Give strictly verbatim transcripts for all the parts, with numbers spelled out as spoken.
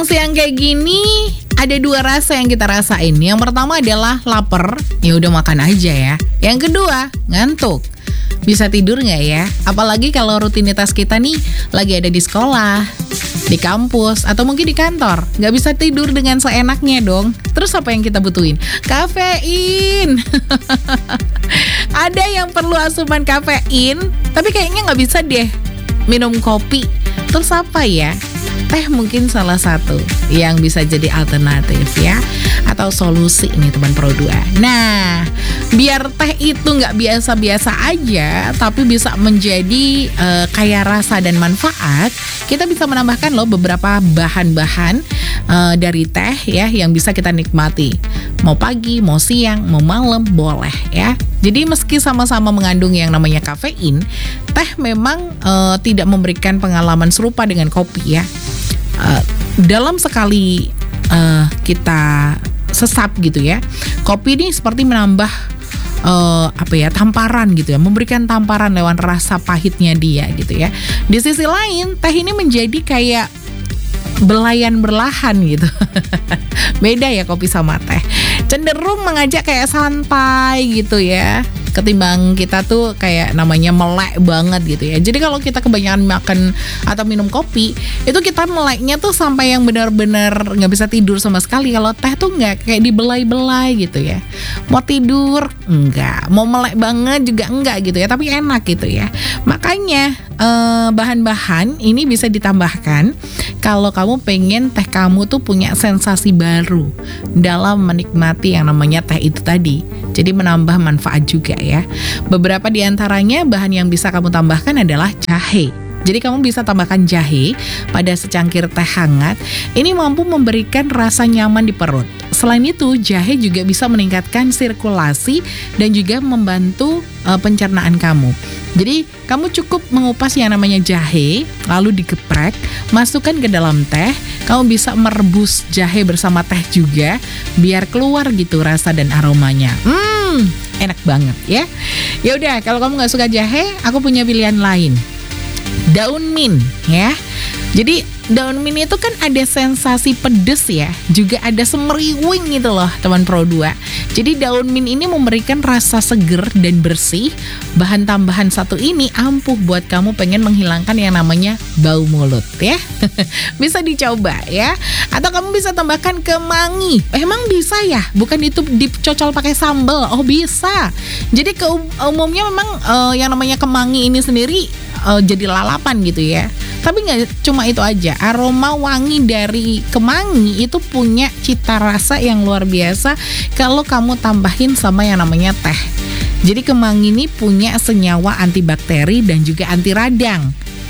Siang kayak gini ada dua rasa yang kita rasain. Yang pertama adalah lapar, ya udah makan aja ya. Yang kedua ngantuk. Bisa tidur nggak ya? Apalagi kalau rutinitas kita nih lagi ada di sekolah, di kampus, atau mungkin di kantor. Nggak bisa tidur dengan seenaknya dong. Terus apa yang kita butuhin? Kafein. Ada yang perlu asupan kafein, tapi kayaknya nggak bisa deh minum kopi. Terus apa ya? Teh mungkin salah satu yang bisa jadi alternatif ya, atau solusi nih teman Pro dua. Nah, biar teh itu nggak biasa-biasa aja, tapi bisa menjadi uh, kaya rasa dan manfaat, kita bisa menambahkan loh beberapa bahan-bahan uh, dari teh ya yang bisa kita nikmati. Mau pagi, mau siang, mau malam, boleh ya. Jadi meski sama-sama mengandung yang namanya kafein, teh memang uh, tidak memberikan pengalaman serupa dengan kopi ya. Uh, dalam sekali uh, kita sesap gitu ya, kopi ini seperti menambah uh, apa ya tamparan gitu ya, memberikan tamparan lewat rasa pahitnya dia gitu ya. Di sisi lain, teh ini menjadi kayak belayan berlahan gitu. Beda ya kopi sama teh, cenderung mengajak kayak santai gitu ya, ketimbang kita tuh kayak namanya melek banget gitu ya. Jadi kalau kita kebanyakan makan atau minum kopi, itu kita meleknya tuh sampai yang benar-benar nggak bisa tidur sama sekali. Kalau teh tuh nggak, kayak dibelai-belai gitu ya. Mau tidur enggak, mau melek banget juga enggak gitu ya, tapi enak gitu ya. Makanya eh, bahan-bahan ini bisa ditambahkan kalau kamu pengen teh kamu tuh punya sensasi baru dalam menikmati yang namanya teh itu tadi. Jadi menambah manfaat juga ya. Beberapa di antaranya bahan yang bisa kamu tambahkan adalah jahe. Jadi kamu bisa tambahkan jahe pada secangkir teh hangat. Ini mampu memberikan rasa nyaman di perut. Selain itu, jahe juga bisa meningkatkan sirkulasi dan juga membantu uh, pencernaan kamu. Jadi kamu cukup mengupas yang namanya jahe, lalu digeprek, masukkan ke dalam teh. Kamu bisa merebus jahe bersama teh juga, biar keluar gitu rasa dan aromanya. Hmm, enak banget ya. Ya udah, kalau kamu nggak suka jahe, aku punya pilihan lain. Daun mint ya. Jadi daun mint itu kan ada sensasi pedes ya, juga ada semeriwing gitu loh teman Pro dua. Jadi daun mint ini memberikan rasa seger dan bersih. Bahan tambahan satu ini ampuh buat kamu pengen menghilangkan yang namanya bau mulut ya. Bisa dicoba ya. Atau kamu bisa tambahkan kemangi. Emang bisa ya? Bukan itu dicocol pakai sambal. Oh bisa. Jadi ke umumnya memang uh, yang namanya kemangi ini sendiri uh, jadi lalapan gitu ya. Tapi nggak cuma itu aja, aroma wangi dari kemangi itu punya cita rasa yang luar biasa kalau kamu tambahin sama yang namanya teh. Jadi kemangi ini punya senyawa antibakteri dan juga anti radang.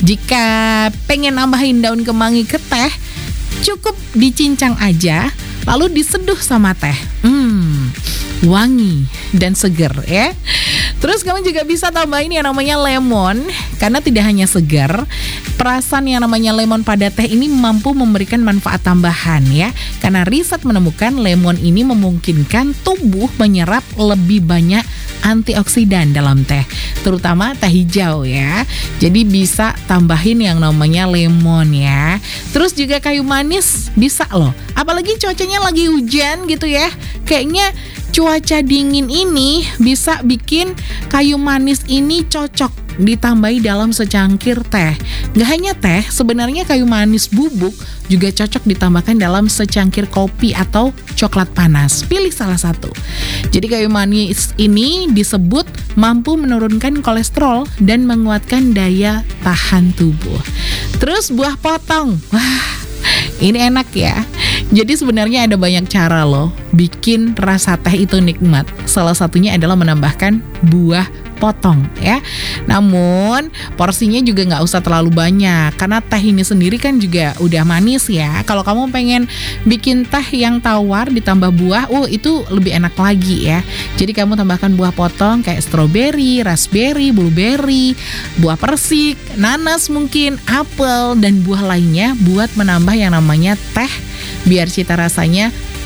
Jika pengen nambahin daun kemangi ke teh, cukup dicincang aja, lalu diseduh sama teh. Hmm, wangi dan seger ya. Terus kamu juga bisa tambahin yang namanya lemon, karena tidak hanya segar, perasan yang namanya lemon pada teh ini mampu memberikan manfaat tambahan ya. Karena riset menemukan lemon ini memungkinkan tubuh menyerap lebih banyak antioksidan dalam teh, terutama teh hijau ya. Jadi bisa tambahin yang namanya lemon ya. Terus juga kayu manis bisa loh, apalagi cuacanya lagi hujan gitu ya. Kayaknya cuaca dingin ini bisa bikin kayu manis ini cocok ditambahi dalam secangkir teh. Gak hanya teh, sebenarnya kayu manis bubuk juga cocok ditambahkan dalam secangkir kopi atau coklat panas. Pilih salah satu. Jadi kayu manis ini disebut mampu menurunkan kolesterol dan menguatkan daya tahan tubuh. Terus buah potong. Wah, ini enak ya. Jadi sebenarnya ada banyak cara loh bikin rasa teh itu nikmat. Salah satunya adalah menambahkan buah potong ya. Namun porsinya juga nggak usah terlalu banyak, karena teh ini sendiri kan juga udah manis ya. Kalau kamu pengen bikin teh yang tawar ditambah buah, oh itu lebih enak lagi ya. Jadi kamu tambahkan buah potong kayak stroberi, raspberry, blueberry, buah persik, nanas mungkin, apel, dan buah lainnya buat menambah yang namanya teh, biar cita rasanya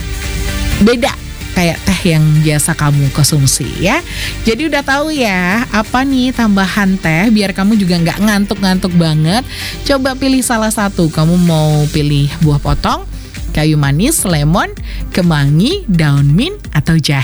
beda kayak teh yang biasa kamu konsumsi ya. Jadi udah tahu ya apa nih tambahan teh biar kamu juga nggak ngantuk-ngantuk banget. Coba pilih salah satu. Kamu mau pilih buah potong kayu manis, lemon, kemangi, daun mint, atau jahe.